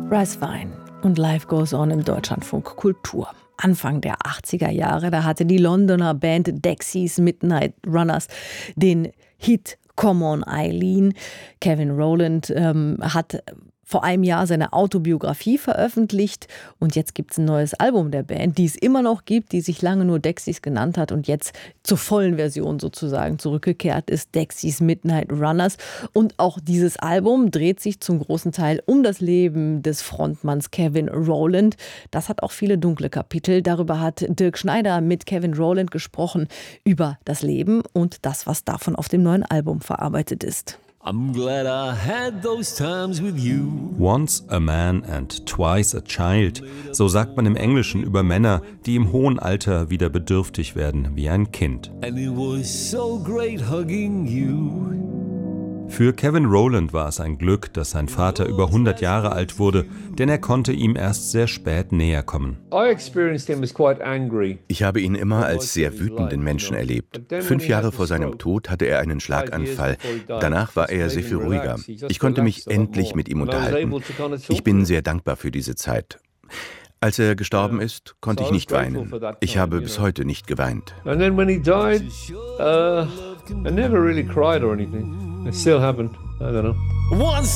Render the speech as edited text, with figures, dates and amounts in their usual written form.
Bryce Vine und Life Goes On im Deutschlandfunk Kultur. Anfang der 80er Jahre, da hatte die Londoner Band Dexys Midnight Runners den Hit Come On Eileen. Kevin Rowland hat vor einem Jahr seine Autobiografie veröffentlicht und jetzt gibt es ein neues Album der Band, die es immer noch gibt, die sich lange nur Dexys genannt hat und jetzt zur vollen Version sozusagen zurückgekehrt ist, Dexys Midnight Runners. Und auch dieses Album dreht sich zum großen Teil um das Leben des Frontmanns Kevin Rowland. Das hat auch viele dunkle Kapitel. Darüber hat Dirk Schneider mit Kevin Rowland gesprochen, über das Leben und das, was davon auf dem neuen Album verarbeitet ist. I'm glad I had those times with you. Once a man and twice a child. So sagt man im Englischen über Männer, die im hohen Alter wieder bedürftig werden wie ein Kind. And it was so great hugging you. Für Kevin Rowland war es ein Glück, dass sein Vater über 100 Jahre alt wurde, denn er konnte ihm erst sehr spät näher kommen. Ich habe ihn immer als sehr wütenden Menschen erlebt. 5 Jahre vor seinem Tod hatte er einen Schlaganfall. Danach war er sehr viel ruhiger. Ich konnte mich endlich mit ihm unterhalten. Ich bin sehr dankbar für diese Zeit. Als er gestorben ist, konnte ich nicht weinen. Ich habe bis heute nicht geweint. And then when he died, I never really cried or anything. It still happened. I don't know. Once